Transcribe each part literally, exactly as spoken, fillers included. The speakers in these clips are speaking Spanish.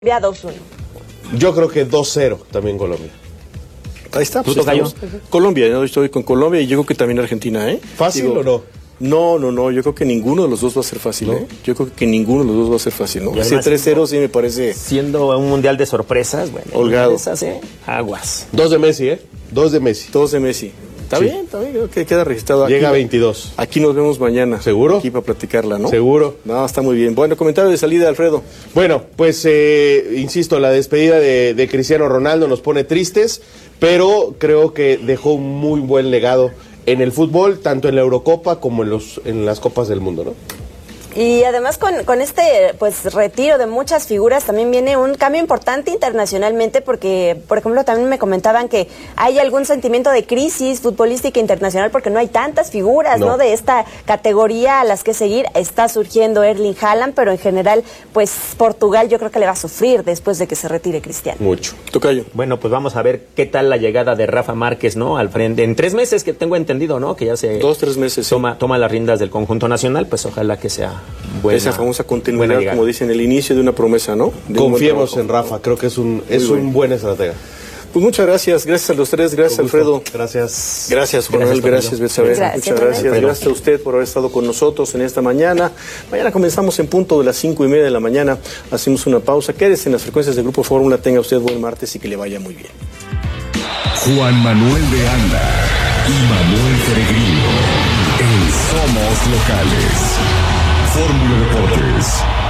dos uno. Yo creo que dos cero también Colombia. Ahí está, pues estamos. Colombia, yo estoy con Colombia y yo creo que también Argentina, ¿eh? ¿Fácil Digo, o no? No, no, no, yo creo que ninguno de los dos va a ser fácil, ¿no? ¿eh? Yo creo que ninguno de los dos va a ser fácil, ¿no? Si tres cero sí me parece... Siendo un mundial de sorpresas, bueno. Holgado. Esas, ¿eh? Aguas. Dos de Messi, ¿eh? Dos de Messi. Dos de Messi. Está sí. bien, está bien, creo que queda registrado. Llega aquí, a veintidós. Aquí nos vemos mañana. ¿Seguro? Aquí para platicarla, ¿no? ¿Seguro? No, está muy bien. Bueno, comentario de salida, Alfredo. Bueno, pues, eh, insisto, la despedida de, de Cristiano Ronaldo nos pone tristes, pero creo que dejó un muy buen legado en el fútbol, tanto en la Eurocopa como en, los, en las Copas del Mundo, ¿no? Y además con, con este pues retiro de muchas figuras también viene un cambio importante internacionalmente porque, por ejemplo, también me comentaban que hay algún sentimiento de crisis futbolística internacional porque no hay tantas figuras, ¿no? ¿no? De esta categoría a las que seguir. Está surgiendo Erling Haaland, pero en general, pues Portugal yo creo que le va a sufrir después de que se retire Cristiano. Mucho. Tocayo. Bueno, pues vamos a ver qué tal la llegada de Rafa Márquez, ¿no? Al frente. En tres meses que tengo entendido, ¿no? Que ya se... Dos, tres meses. Toma, sí. toma las riendas del conjunto nacional, pues ojalá que sea buena, esa famosa continuidad, como dicen, el inicio de una promesa, ¿no? De Confiemos en Rafa, creo que es un es bueno. un buen estratega. Pues muchas gracias, gracias a los tres, gracias Alfredo. Gracias. Gracias, Juan Manuel, gracias, Betsabe. Muchas gracias. Alfredo. Gracias a usted por haber estado con nosotros en esta mañana. Mañana comenzamos en punto de las cinco y media de la mañana. Hacemos una pausa. Quédese en las frecuencias de Grupo Fórmula. Tenga usted buen martes y que le vaya muy bien. Juan Manuel de Anda y Manuel Peregrino en Somos Locales. Fórmula Deportes.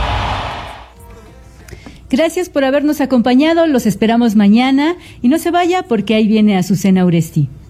Gracias por habernos acompañado, los esperamos mañana y no se vaya porque ahí viene Azucena Uresti.